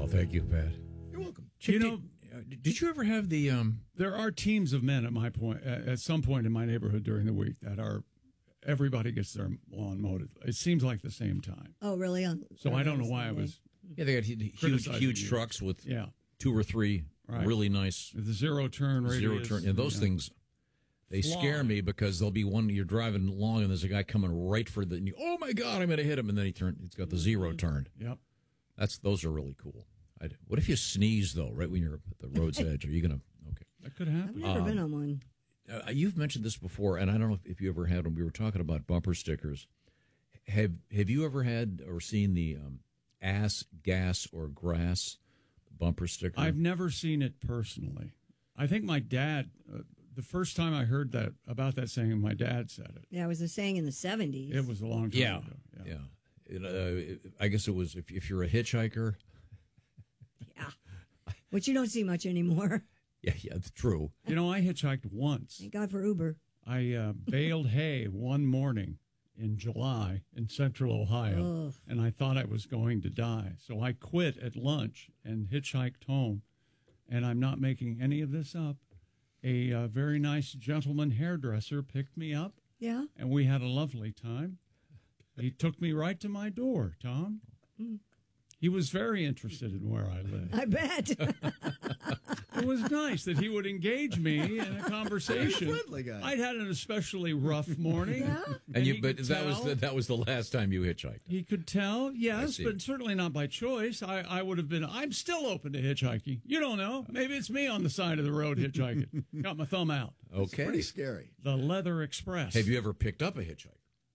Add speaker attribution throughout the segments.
Speaker 1: thank you, Pat.
Speaker 2: You're welcome.
Speaker 1: Chip, did you ever have the...
Speaker 3: There are teams of men at some point in my neighborhood during the week that are... Everybody gets their lawn mowed. It seems like the same time.
Speaker 4: Oh, really?
Speaker 3: So I don't know why I was...
Speaker 1: Yeah, they got huge trucks with 2 or 3 really nice...
Speaker 3: The zero-turn radius.
Speaker 1: Zero-turn. And those things, they scare me because there'll be one, you're driving along and there's a guy coming right for the... oh, my God, I'm going to hit him. And then he's got the zero turn.
Speaker 3: Yep.
Speaker 1: Those are really cool. What if you sneeze, though, right when you're at the road's edge? Are you going to... Okay.
Speaker 3: That could happen.
Speaker 4: I've never been on one.
Speaker 1: You've mentioned this before, and I don't know if you ever had them. We were talking about bumper stickers. Have you ever had or seen the ass, gas, or grass bumper sticker?
Speaker 3: I've never seen it personally. I think my dad, the first time I heard about that saying, my dad said it.
Speaker 4: Yeah, it was a saying in the 70s.
Speaker 3: It was a long time ago.
Speaker 1: Yeah. I guess it was if you're a hitchhiker.
Speaker 4: Yeah. Which you don't see much anymore.
Speaker 1: Yeah, it's true.
Speaker 3: I hitchhiked once.
Speaker 4: Thank God for Uber.
Speaker 3: I baled hay one morning in July in central Ohio, and I thought I was going to die. So I quit at lunch and hitchhiked home, and I'm not making any of this up. A very nice gentleman hairdresser picked me up, and we had a lovely time. He took me right to my door, Tom. He was very interested in where I live.
Speaker 4: I bet.
Speaker 3: It was nice that he would engage me in a conversation.
Speaker 2: Friendly guy.
Speaker 3: I'd had an especially rough morning.
Speaker 1: But that was the last time you hitchhiked.
Speaker 3: He could tell, yes, but certainly not by choice. I would have been. I'm still open to hitchhiking. You don't know. Maybe it's me on the side of the road hitchhiking. Got my thumb out.
Speaker 1: Okay,
Speaker 2: it's pretty scary.
Speaker 3: The Leather Express.
Speaker 1: Have you ever picked up a hitchhiker?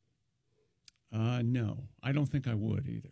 Speaker 3: No, I don't think I would either.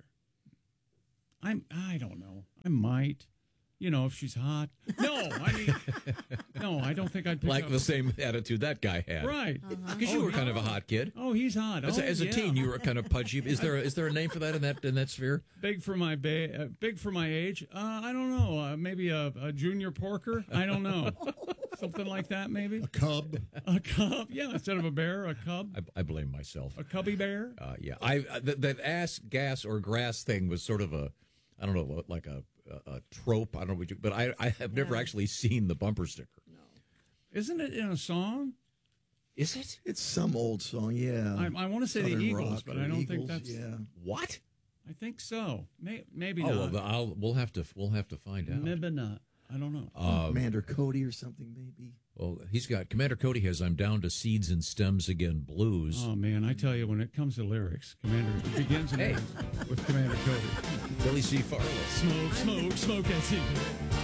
Speaker 3: I don't know. I might. If she's hot. No, I don't think I'd pick
Speaker 1: like
Speaker 3: up.
Speaker 1: the same attitude that guy had.
Speaker 3: Right.
Speaker 1: Because you were kind of a hot kid.
Speaker 3: Oh, he's hot.
Speaker 1: As a teen, you were kind of pudgy. Is there a name for that in that sphere?
Speaker 3: Big for my age. I don't know. Maybe a junior porker. I don't know. Something like that, maybe.
Speaker 2: A cub.
Speaker 3: A cub. Yeah, instead of a bear, a cub.
Speaker 1: I blame myself.
Speaker 3: A cubby bear.
Speaker 1: Yeah. That ass, gas, or grass thing was sort of I don't know, like a trope. I don't know what but I have never actually seen the bumper sticker.
Speaker 4: No.
Speaker 3: Isn't it in a song?
Speaker 1: Is it?
Speaker 2: It's some old song, yeah.
Speaker 3: I want to say
Speaker 2: Southern
Speaker 3: the Eagles,
Speaker 2: Rock
Speaker 3: but I don't think
Speaker 2: Eagles,
Speaker 3: that's...
Speaker 2: Yeah.
Speaker 1: What?
Speaker 3: I think so. Maybe not.
Speaker 1: Well, we'll have to find out.
Speaker 3: Maybe not. I don't know.
Speaker 2: Commander Cody or something, maybe.
Speaker 1: Well, Commander Cody has "I'm Down to Seeds and Stems Again" blues.
Speaker 3: Oh man, I tell you, when it comes to lyrics, Commander begins and ends with Commander Cody.
Speaker 1: Billy C. Farley.
Speaker 3: Smoke that cigarette.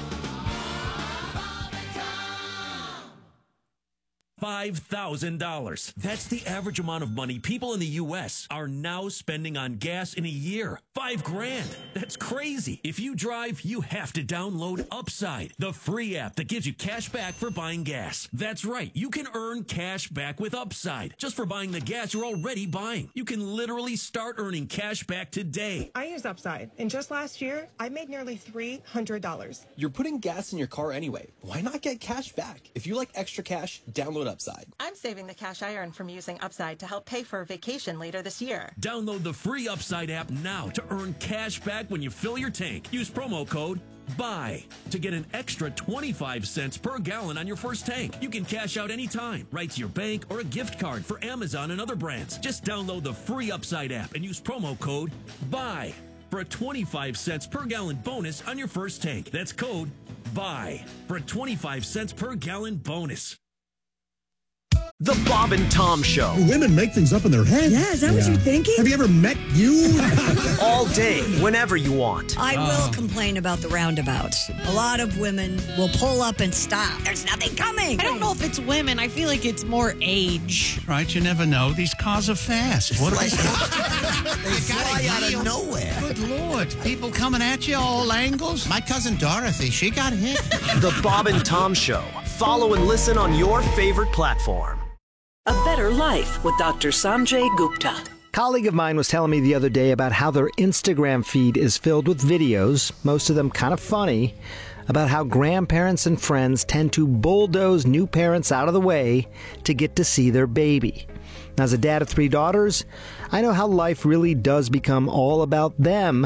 Speaker 5: $5,000. That's the average amount of money people in the U.S. are now spending on gas in a year. $5,000. That's crazy. If you drive, you have to download Upside, the free app that gives you cash back for buying gas. That's right. You can earn cash back with Upside just for buying the gas you're already buying. You can literally start earning cash back today.
Speaker 6: I use Upside, and just last year, I made nearly $300.
Speaker 7: You're putting gas in your car anyway. Why not get cash back? If you like extra cash, download Upside.
Speaker 6: I'm saving the cash I earn from using Upside to help pay for a vacation later this year.
Speaker 5: Download the free Upside app now to earn cash back when you fill your tank. Use promo code BUY to get an extra 25 cents per gallon on your first tank. You can cash out anytime, right to your bank or a gift card for Amazon and other brands. Just download the free Upside app and use promo code BUY for a 25 cents per gallon bonus on your first tank. That's code BUY for a 25 cents per gallon bonus.
Speaker 8: The Bob and Tom Show.
Speaker 9: Women make things up in their head.
Speaker 4: Yeah, is that what you're thinking?
Speaker 9: Have you ever met you?
Speaker 8: All day, whenever you want.
Speaker 4: I will complain about the roundabouts. A lot of women will pull up and stop. There's nothing coming.
Speaker 10: I don't know if it's women. I feel like it's more age.
Speaker 9: Right, you never know. These cars are fast. What
Speaker 11: They fly out of nowhere.
Speaker 9: Good Lord. People coming at you all angles. My cousin Dorothy, she got hit.
Speaker 8: The Bob and Tom Show. Follow and listen on your favorite platform.
Speaker 12: A Better Life with Dr. Sanjay Gupta.
Speaker 13: A colleague of mine was telling me the other day about how their Instagram feed is filled with videos, most of them kind of funny, about how grandparents and friends tend to bulldoze new parents out of the way to get to see their baby. Now, as a dad of 3 daughters, I know how life really does become all about them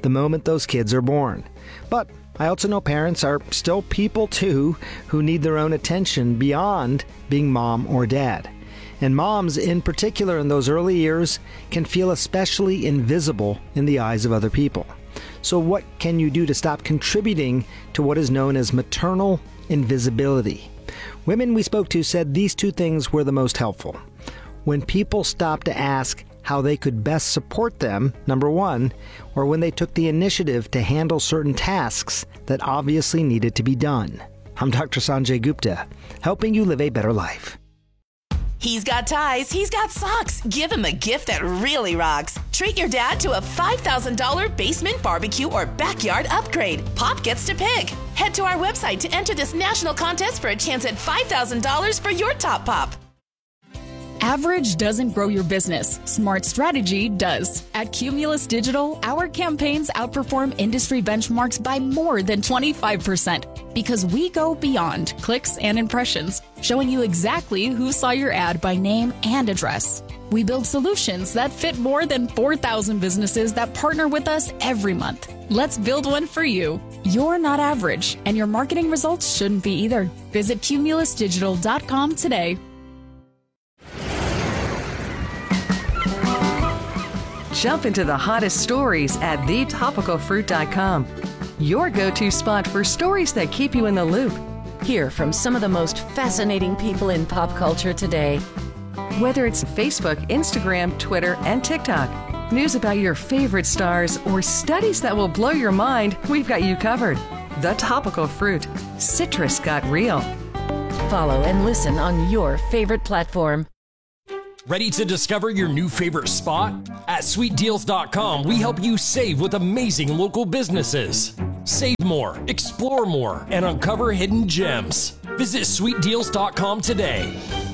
Speaker 13: the moment those kids are born. But I also know parents are still people too who need their own attention beyond being mom or dad. And moms, in particular in those early years, can feel especially invisible in the eyes of other people. So what can you do to stop contributing to what is known as maternal invisibility? Women we spoke to said these two things were the most helpful. When people stopped to ask how they could best support them, number one, or when they took the initiative to handle certain tasks that obviously needed to be done. I'm Dr. Sanjay Gupta, helping you live a better life.
Speaker 14: He's got ties, he's got socks. Give him a gift that really rocks. Treat your dad to a $5,000 basement barbecue or backyard upgrade. Pop gets to pick. Head to our website to enter this national contest for a chance at $5,000 for your top pop.
Speaker 15: Average doesn't grow your business. Smart strategy does. At Cumulus Digital, our campaigns outperform industry benchmarks by more than 25% because we go beyond clicks and impressions, showing you exactly who saw your ad by name and address. We build solutions that fit more than 4,000 businesses that partner with us every month. Let's build one for you. You're not average, and your marketing results shouldn't be either. Visit cumulusdigital.com today.
Speaker 16: Jump into the hottest stories at thetopicalfruit.com. Your go-to spot for stories that keep you in the loop.
Speaker 12: Hear from some of the most fascinating people in pop culture today.
Speaker 16: Whether it's Facebook, Instagram, Twitter, and TikTok, news about your favorite stars, or studies that will blow your mind, we've got you covered. The Topical Fruit. Citrus got real.
Speaker 12: Follow and listen on your favorite platform.
Speaker 17: Ready to discover your new favorite spot? At sweetdeals.com, we help you save with amazing local businesses. Save more, explore more, and uncover hidden gems. Visit sweetdeals.com today.